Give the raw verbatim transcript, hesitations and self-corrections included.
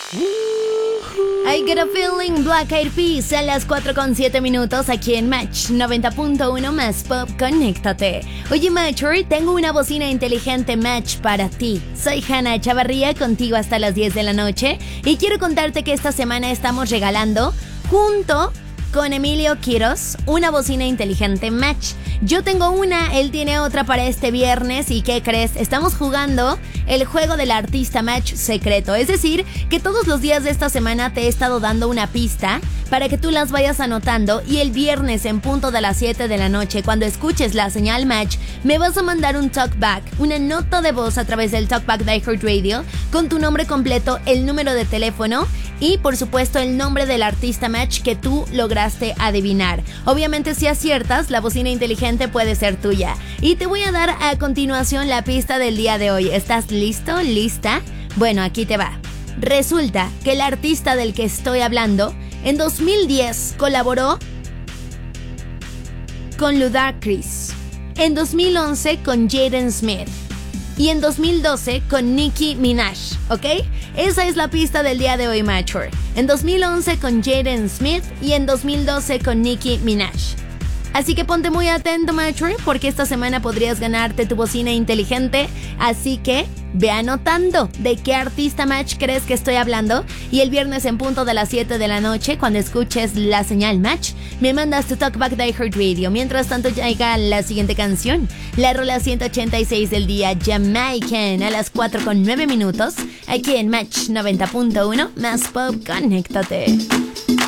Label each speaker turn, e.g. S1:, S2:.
S1: I Get a Feeling, Black Eyed Peas a las cuatro con siete minutos aquí en Match noventa punto uno más Pop, conéctate. Oye Matcher, tengo una bocina inteligente Match para ti. Soy Hannah Chavarría, contigo hasta las diez de la noche y quiero contarte que esta semana estamos regalando junto con Emilio Quiros una bocina inteligente Match. Yo tengo una, él tiene otra para este viernes y ¿qué crees? Estamos jugando el juego del artista Match secreto. Es decir, que todos los días de esta semana te he estado dando una pista para que tú las vayas anotando y el viernes en punto de las siete de la noche, cuando escuches la señal Match, me vas a mandar un talkback, una nota de voz a través del talkback de iHeartRadio con tu nombre completo, el número de teléfono y por supuesto el nombre del artista Match que tú lograste adivinar. Obviamente si aciertas, la bocina inteligente puede ser tuya. Y te voy a dar a continuación la pista del día de hoy. ¿Estás listo? ¿Lista? Bueno, aquí te va. Resulta que el artista del que estoy hablando en dos mil diez colaboró con Ludacris, en dos mil once con Jaden Smith y en dos mil doce con Nicki Minaj, ¿ok? Esa es la pista del día de hoy, Matcher. En dos mil once con Jaden Smith y en dos mil doce con Nicki Minaj. Así que ponte muy atento, Matcher, porque esta semana podrías ganarte tu bocina inteligente. Así que ve anotando de qué artista Match crees que estoy hablando. Y el viernes en punto de las siete de la noche, cuando escuches la señal Match, me mandas tu talkback de iHeartRadio. Mientras tanto llega la siguiente canción, la rola ciento ochenta y seis del día, Jamaican, a las cuatro con nueve minutos, aquí en Match noventa punto uno más Pop, conéctate.